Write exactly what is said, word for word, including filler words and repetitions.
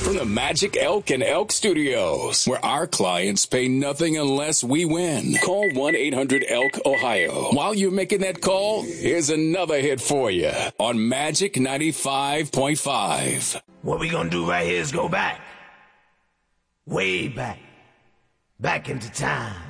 from the Magic Elk and Elk Studios, where our clients pay nothing unless we win. Call one eight hundred elk ohio. While you're making that call, here's another hit for you on Magic ninety-five point five. What we gonna do right here is go back. Way back. Back into time.